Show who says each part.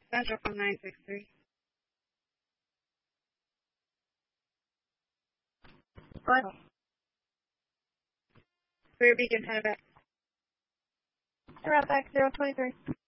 Speaker 1: Central from 963. What? Rear beacon, head back.
Speaker 2: Route back 023.